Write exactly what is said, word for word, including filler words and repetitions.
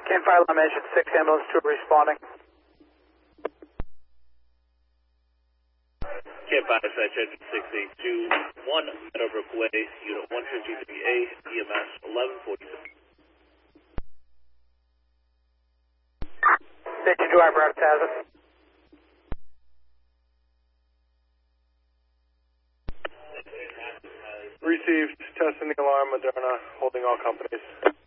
Can Fire Line six ambulance two responding. Camp Fire Station six eight two one Meadowbrook Way, Unit one fifty-three A, E M S eleven forty-six. Station driver out of Tazit. Received, testing the alarm, Moderna, holding all companies.